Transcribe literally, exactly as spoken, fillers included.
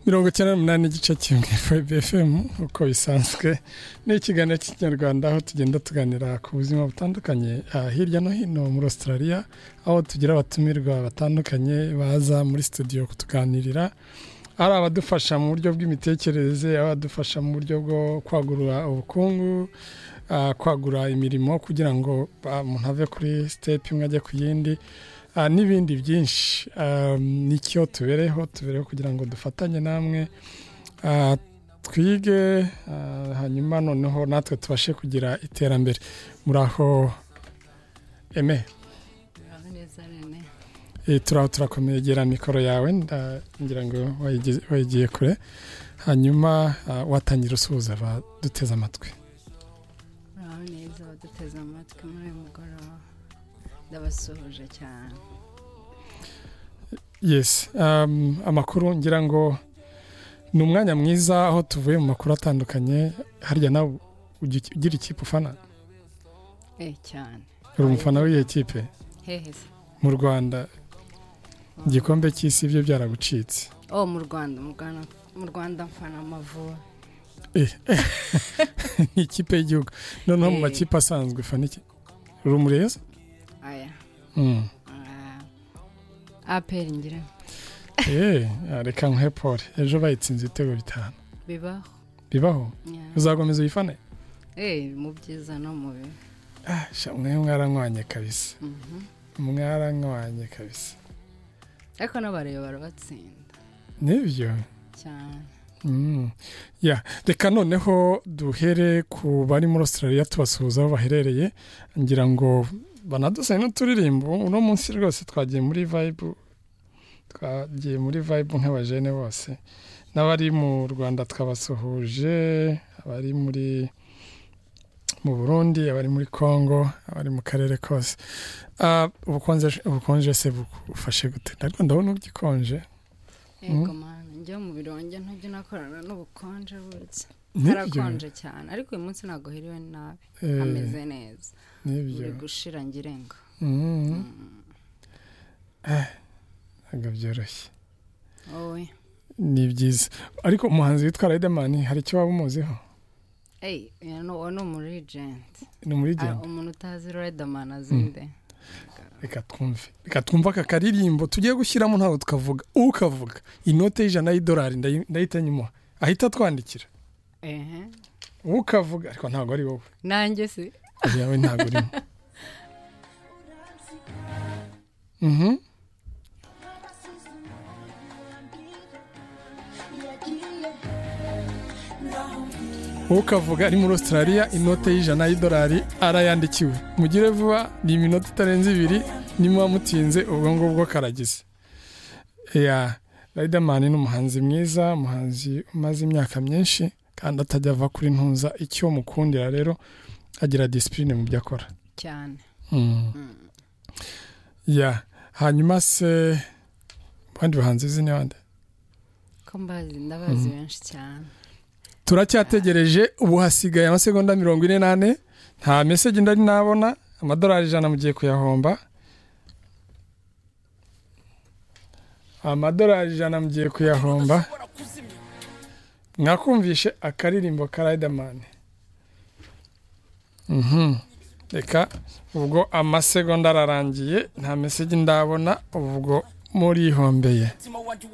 mirongo icyenda n'umunani igice kimwe Vibe F M uko bisanzwe ni ikiganiro cy'ikinyarwanda aho tugenda tuganira ku buzima butandukanye hirya no hino muri Australia aho tugira abatumirwa batandukanye baza muri studio kutuganirira ari abadufasha mu buryo bw'imitekerereze abadufasha mu buryo bwo kwagura ubukungu kwagura imirimo kugira ngo umuntu ave kuri step imwe ajye ku yindi n'ibindi byinshi nicyo tubereho tubereho kugira ngo dufatanye namwe twige hanyuma noneho natwe tubashe kugira iterambere muraho eme turaho turakomeye gera mikoro yawe ngira ngo wayigiye kure hanyuma watangira usuhuza abaduteze amatwi muraho neza abaduteze amatwi muri uyu mugoroba ndabasuhuje cyane. Yes, um, amakuru ngira ngo ni umwanya mwiza aho tuvuye mu makuru atandukanye harya nawe ugira ikipe ufana? Eh cyane. Uri umufana w'iyi kipe? Hehe. Mu Rwanda igikombe cy'isi ibyo byaragucitse. Oh mu Rwanda, mu Rwanda, mu Rwanda mfana Amavubi. Eh. Ni ikipe y'igihugu. Noneho mu makipe asanzwe fana iki? Uri umureza? Aya. Mm. Aperi ngira. Eh, reka nkwe Paul. Ejo bayitsinze ibitego bitanu. Bibaho. Bibaho? Uzagomeza uyifane? Eh, mu byiza no mu bibi. Ah, shamwe mwaranywanye kabisa. Mhm. Mwaranywanye kabisa. Ariko n'abareba barabatsinda. Nibyo. Cyane. Mm. Ya, reka noneho duhere ku bari muri Australia tubasuhuza aho baherereye ngira ngo banadusanye n'uturirimbo uno munsi rwose twagiye muri Vibe twagiye muri Vibe nk'abajene bose n'abari mu Rwanda twabasuhuje abari muri mu Burundi abari muri Congo abari mu karere kose uh, ubukonje ubukonje se bufashe gute ariko ndabona ugikonje yego man njye mu bironge ntajye nakorana n'ubukonje buretse harakonje cyane ariko uyu munsi nago hiriwe nabi ameze neza nibyo gushira ngirenga mhm eh aga byoroshye owe ni byiza ariko umuhanzi witwa Riderman hari icyo waba umuziho eh no no muri regent no muri regent umuntu utazi Riderman azinde reka twumve reka twumva aka karirimbo tugiye gushyiramo ntaho tukavuga ukavuga inote y'ijana y'idolari ndayitanyimo ahita twandikira ehe ukavuga ariko ntago ari wowe nanjye se yawe ntago urimo mhm ukavuga ari muri Australia inote y'ijana y'idolari arayandikiwe mugire vuba ni iminota itarenze ibiri nimwe mutinze ubwo ngubwo karagize ya Riderman ni umuhanzi mwiza umuhanzi umaze imyaka myinshi kandi atajya ava kuri ntuza icyo mukundira rero agira discipline mu byo akora cyane mm. mm. ya hanyuma se bandi bahanzi zine bande ko mbazi ndabazi benshi cyane turacyategereje ubu hasigaye amasegonda mirongo ine n'ane nta message ndari nabona amadolari ijana mugiye kuyahomba amadolari ijana mugiye kuyahomba mwakumvishe akaririmbo ka Riderman mhm reka ubwo amasegonda ararangiye nta message ndabona ubwo muri hombeye